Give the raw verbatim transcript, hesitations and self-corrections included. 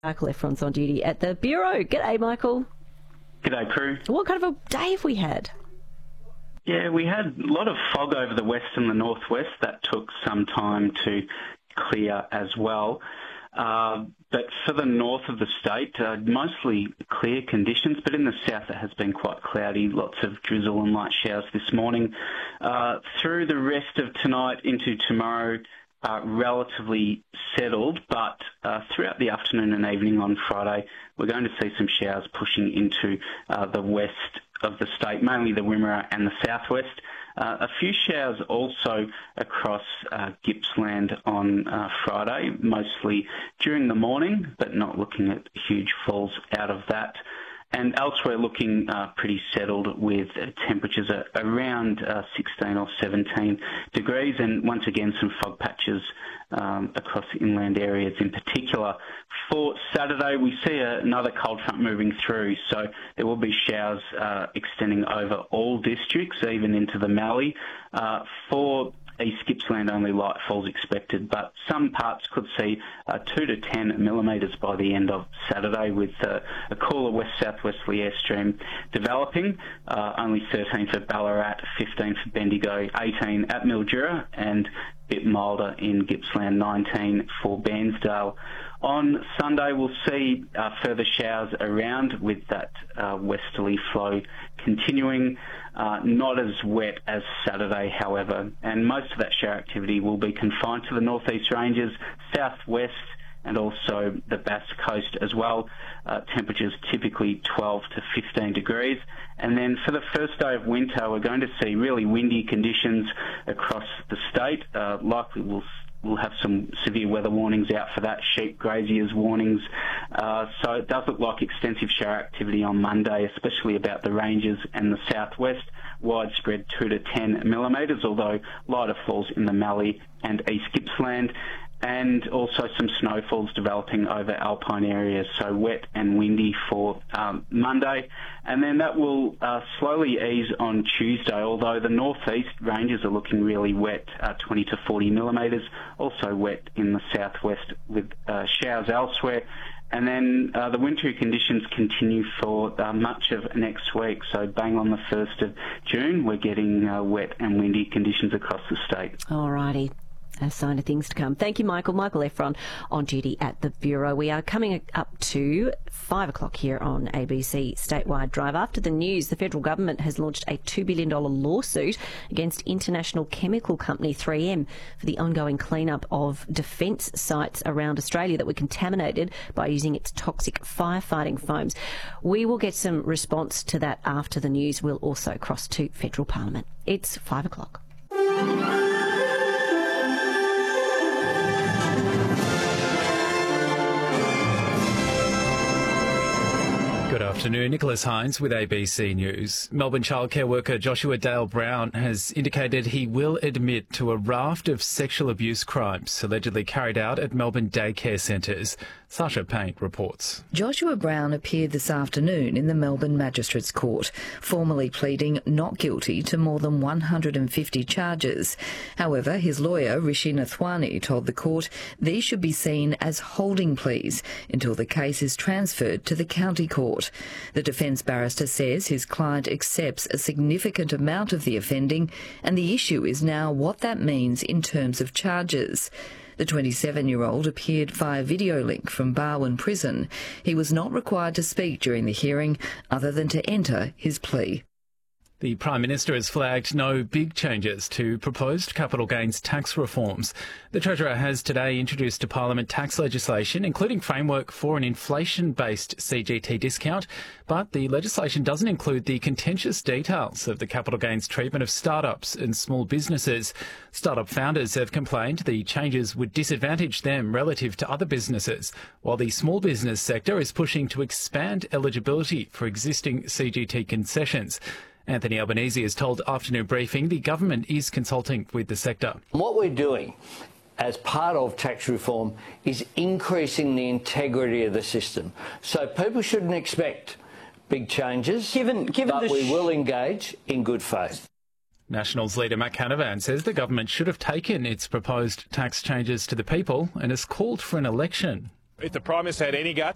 Michael Efron's on duty at the Bureau. G'day, Michael. G'day, crew. What kind of a day have we had? Yeah, we had a lot of fog over the west and the northwest. That took some time to clear as well. Uh, but for the north of the state, uh, mostly clear conditions, but in the south it has been quite cloudy, lots of drizzle and light showers this morning. Uh, through the rest of tonight into tomorrow, Uh, relatively settled, but uh, throughout the afternoon and evening on Friday, we're going to see some showers pushing into uh, the west of the state, mainly the Wimmera and the southwest. Uh, a few showers also across uh, Gippsland on uh, Friday, mostly during the morning, but not looking at huge falls out of that. And elsewhere looking uh, pretty settled with temperatures at around uh, sixteen or seventeen degrees, and once again some fog patches um, across inland areas in particular. For Saturday we see a, another cold front moving through, so there will be showers uh, extending over all districts, even into the Mallee. Uh, for East Gippsland, only light falls expected, but some parts could see uh, two to ten millimetres by the end of Saturday, with uh, a cooler west-southwesterly airstream developing. Uh, only thirteen for Ballarat, fifteen for Bendigo, eighteen at Mildura, and a bit milder in Gippsland, nineteen for Bairnsdale. On Sunday, we'll see uh, further showers around with that uh, westerly flow continuing. Uh, not as wet as Saturday, however, and most of that shower activity will be confined to the northeast ranges, southwest, and also the Bass Coast as well. Uh, temperatures typically twelve to fifteen degrees. And then for the first day of winter, we're going to see really windy conditions across the state. Uh, likely we'll We'll have some severe weather warnings out for that, sheep graziers warnings. Uh, so it does look like extensive shower activity on Monday, especially about the ranges and the southwest. Widespread two to ten millimetres, although lighter falls in the Mallee and East Gippsland. And also some snowfalls developing over alpine areas, so wet and windy for um, Monday. And then that will uh, slowly ease on Tuesday, although the northeast ranges are looking really wet, uh, twenty to forty millimetres, also wet in the southwest with uh, showers elsewhere. And then uh, the wintry conditions continue for uh, much of next week. So bang on the first of June, we're getting uh, wet and windy conditions across the state. All righty. A sign of things to come. Thank you, Michael. Michael Efron on duty at the Bureau. We are coming up to five o'clock here on A B C Statewide Drive. After the news, the federal government has launched a two billion dollars lawsuit against international chemical company three M for the ongoing clean-up of defence sites around Australia that were contaminated by using its toxic firefighting foams. We will get some response to that after the news. We'll also cross to federal parliament. It's five o'clock. Good afternoon, Nicholas Hines with A B C News. Melbourne childcare worker Joshua Dale Brown has indicated he will admit to a raft of sexual abuse crimes allegedly carried out at Melbourne daycare centres. Sasha Payne reports. Joshua Brown appeared this afternoon in the Melbourne Magistrates Court, formally pleading not guilty to more than one hundred fifty charges. However, his lawyer, Rishi Nathwani, told the court these should be seen as holding pleas until the case is transferred to the county court. The defence barrister says his client accepts a significant amount of the offending, and the issue is now what that means in terms of charges. The twenty-seven-year-old appeared via video link from Barwon Prison. He was not required to speak during the hearing other than to enter his plea. The Prime Minister has flagged no big changes to proposed capital gains tax reforms. The Treasurer has today introduced to Parliament tax legislation, including framework for an inflation-based C G T discount, but the legislation doesn't include the contentious details of the capital gains treatment of startups and small businesses. Startup founders have complained the changes would disadvantage them relative to other businesses, while the small business sector is pushing to expand eligibility for existing C G T concessions. Anthony Albanese has told Afternoon Briefing the government is consulting with the sector. What we're doing as part of tax reform is increasing the integrity of the system. So people shouldn't expect big changes, given, given but we will engage in good faith. Nationals leader Matt Canavan says the government should have taken its proposed tax changes to the people and has called for an election. If the Prime Minister had any guts,